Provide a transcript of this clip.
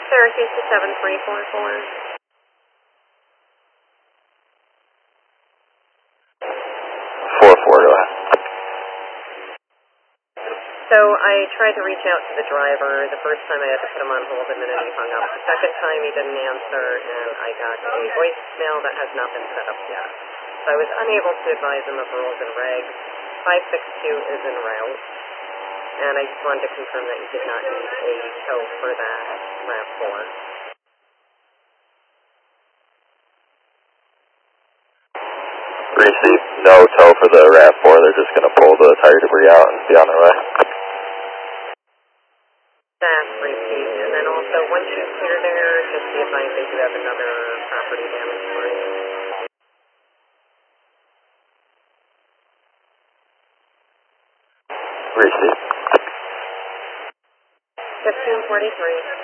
Syracuse to 7344. 4-4, go ahead. So I tried to reach out to the driver. The first time I had to put him on hold the minute he hung up. The second time he didn't answer, and I got a voicemail that has not been set up yet. So I was unable to advise him of rules and regs. 562 is en route, and I just wanted to confirm that you did not need a tow for that RAV4. Received no tow for the RAV4. They're just going to pull the tire debris out and be on their way. That's received. And then also, once you clear there, just be advised they do have another property damage for you. Received. 1543.